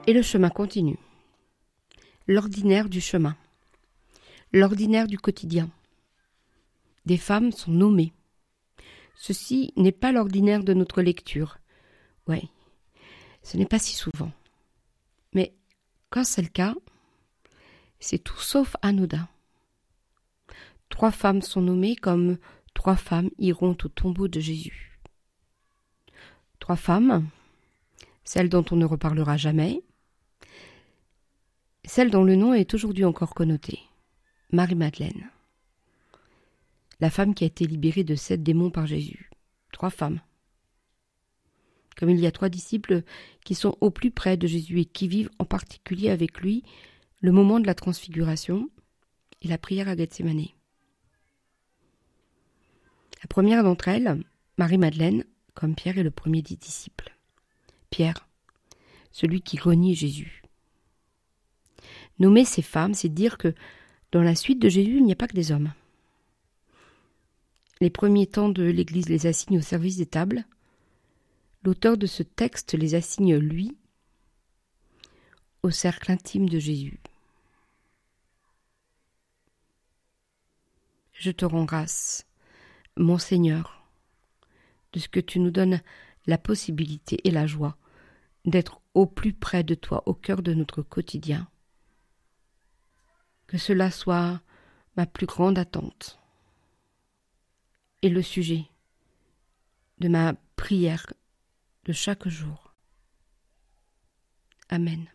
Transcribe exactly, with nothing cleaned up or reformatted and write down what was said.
Et le chemin continue. L'ordinaire du chemin. L'ordinaire du quotidien. Des femmes sont nommées. Ceci n'est pas l'ordinaire de notre lecture. Ouais, ce n'est pas si souvent. Mais quand c'est le cas, c'est tout sauf anodin. Trois femmes sont nommées comme trois femmes iront au tombeau de Jésus. Trois femmes, celle dont on ne reparlera jamais, celle dont le nom est aujourd'hui encore connoté, Marie-Madeleine. La femme qui a été libérée de sept démons par Jésus. Trois femmes. Comme il y a trois disciples qui sont au plus près de Jésus et qui vivent en particulier avec lui le moment de la transfiguration et la prière à Gethsémane. La première d'entre elles, Marie-Madeleine, comme Pierre est le premier des disciples. Pierre, celui qui renie Jésus. Nommer ces femmes, c'est dire que dans la suite de Jésus, il n'y a pas que des hommes. Les premiers temps de l'Église les assignent au service des tables. L'auteur de ce texte les assigne, lui, au cercle intime de Jésus. Je te rends grâce, mon Seigneur, de ce que tu nous donnes la possibilité et la joie d'être au plus près de toi, au cœur de notre quotidien. Que cela soit ma plus grande attente et le sujet de ma prière de chaque jour. Amen.